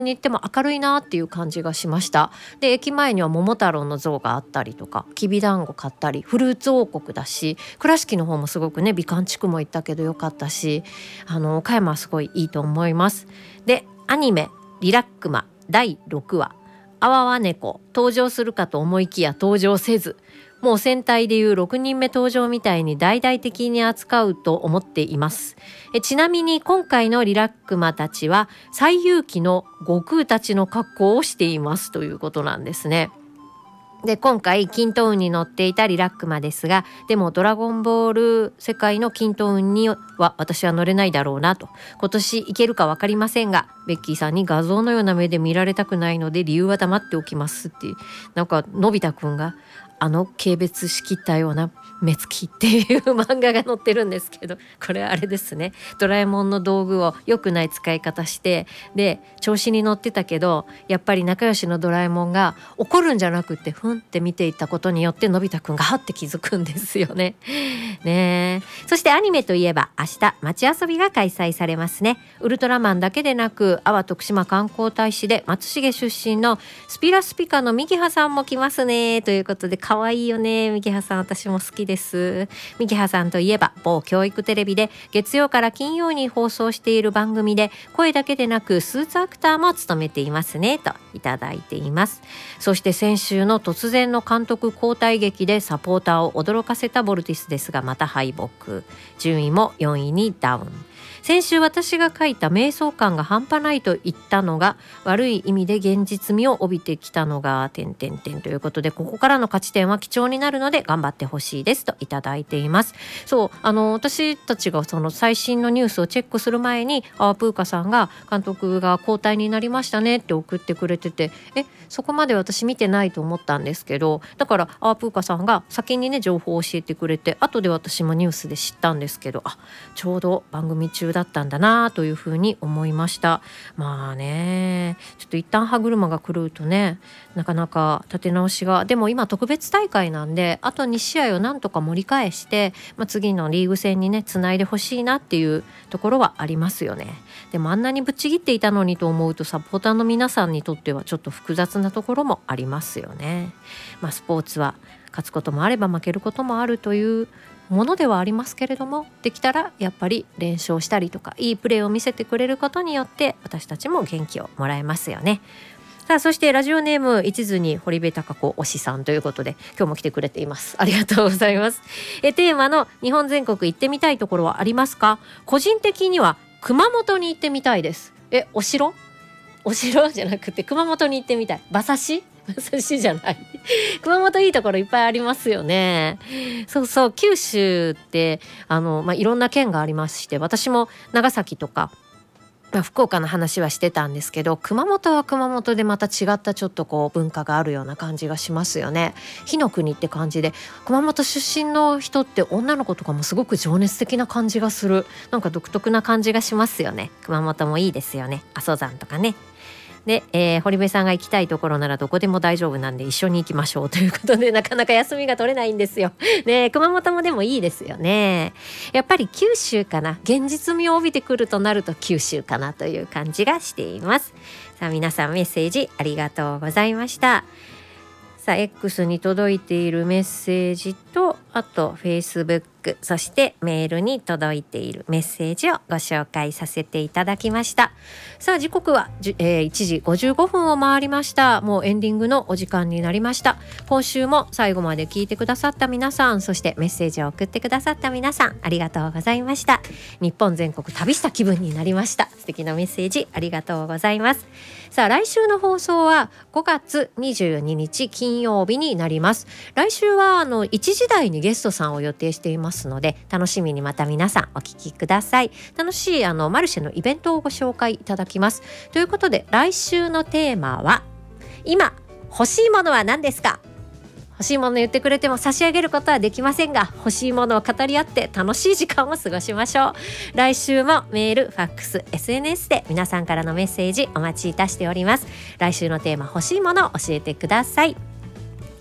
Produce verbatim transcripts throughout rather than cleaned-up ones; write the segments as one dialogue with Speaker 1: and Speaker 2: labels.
Speaker 1: に行っても明るいなっていう感じがしました。で駅前には桃太郎の像があったりとか、きびだんご買ったり、フルーツ王国だし、倉敷の方もすごくね、美観地区も行ったけどよかったし、あの岡山はすごいいいと思います。でアニメリラックマだいろくわあわわ猫登場するかと思いきや登場せず、もう戦隊でいうろくにんめ登場みたいに大々的に扱うと思っています。えちなみに今回のリラックマたちは西遊記の悟空たちの格好をしていますということなんですね。で今回均等運に乗っていたリラックマですが、でもドラゴンボール世界の均等運には私は乗れないだろうなと、今年いけるか分かりませんが、ベッキーさんに画像のような目で見られたくないので理由は黙っておきますっていう、なんかのび太くんがあの軽蔑しきったような目つきっていう漫画が載ってるんですけど、これあれですね、ドラえもんの道具を良くない使い方して、で調子に乗ってたけど、やっぱり仲良しのドラえもんが怒るんじゃなくってふんって見ていたことによって、のび太くんがはって気づくんですよね。ねえ、そしてアニメといえば明日街遊びが開催されますね。ウルトラマンだけでなく、阿波徳島観光大使で松重出身のスピラスピカのミキハさんも来ますねということで、可愛いよねミキハさん、私も好きです。ミキハさんといえば某教育テレビで月曜から金曜に放送している番組で声だけでなくスーツアクターも務めていますねといただいています。そして先週の突然の監督交代劇でサポーターを驚かせたボルティスですが、また敗北、順位もよんいにダウン。先週私が書いた瞑想感が半端ないと言ったのが、悪い意味で現実味を帯びてきたのが点々点ということで、ここからの勝ち点は貴重になるので頑張ってほしいですといただいています。そう、あの私たちがその最新のニュースをチェックする前に、アワプーカさんが監督が交代になりましたねって送ってくれてて、えそこまで私見てないと思ったんですけど、だからアワプーカさんが先にね情報を教えてくれて、後で私もニュースで知ったんですけど、あちょうど番組中だったんだなというふうに思いました。まあね、ちょっと一旦歯車が狂うとね、なかなか立て直しが、でも今特別大会なんで、あとに試合をなんとか盛り返して、まあ、次のリーグ戦にねつないでほしいなっていうところはありますよね。でもあんなにぶっちぎっていたのにと思うと、サポーターの皆さんにとってはちょっと複雑なところもありますよね。まあ、スポーツは勝つこともあれば負けることもあるというものではありますけれども、できたらやっぱり連勝したりとかいいプレーを見せてくれることによって私たちも元気をもらえますよね。さあ、そしてラジオネーム一途に堀部貴子推しさんということで、今日も来てくれています。ありがとうございます。えテーマの日本全国行ってみたいところはありますか？個人的には熊本に行ってみたいです。えお城お城じゃなくて熊本に行ってみたい。馬刺し馬刺しじゃない熊本いいところいっぱいありますよね。そうそう、九州ってあの、まあ、いろんな県がありまして、私も長崎とか、まあ、福岡の話はしてたんですけど、熊本は熊本でまた違ったちょっとこう文化があるような感じがしますよね。火の国って感じで、熊本出身の人って女の子とかもすごく情熱的な感じがする。なんか独特な感じがしますよね。熊本もいいですよね。阿蘇山とかね。で、えー、堀部さんが行きたいところならどこでも大丈夫なんで一緒に行きましょうということで、なかなか休みが取れないんですよ。ね、熊本もでもいいですよね。やっぱり九州かな。現実味を帯びてくるとなると九州かなという感じがしています。さあ皆さんメッセージありがとうございました。さあ X に届いているメッセージと、あと Facebook、そしてメールに届いているメッセージをご紹介させていただきました。さあ時刻は、えー、いちじごじゅうごふんを回りました。もうエンディングのお時間になりました。今週も最後まで聞いてくださった皆さん、そしてメッセージを送ってくださった皆さん、ありがとうございました。日本全国旅した気分になりました。素敵なメッセージありがとうございます。さあ来週の放送はごがつにじゅうににち金曜日になります。来週はあのいちじ台にゲストさんを予定していますので、楽しみにまた皆さんお聞きください。楽しいあのマルシェのイベントをご紹介いただきます。ということで来週のテーマは、今欲しいものは何ですか？欲しいもの言ってくれても差し上げることはできませんが、欲しいものを語り合って楽しい時間を過ごしましょう。来週もメール、ファックス、エスエヌエス で皆さんからのメッセージお待ちいたしております。来週のテーマ、欲しいものを教えてください。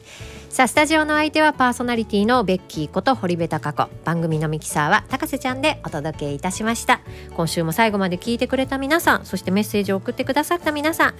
Speaker 1: さあスタジオの相手はパーソナリティのベッキーこと堀部貴子、番組のミキサーは高瀬ちゃんでお届けいたしました。今週も最後まで聞いてくれた皆さん、そしてメッセージを送ってくださった皆さん、